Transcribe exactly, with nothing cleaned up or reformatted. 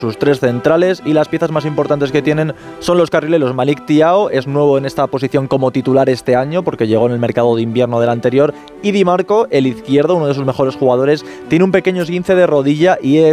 sus tres centrales, y las piezas más importantes que tienen son los carrileros. Malik Thiaw es nuevo en esta posición como titular este año porque llegó en el mercado de invierno del anterior, y Di Marco, el izquierdo, uno de sus mejores jugadores, tiene un pequeño esguince de rodilla y es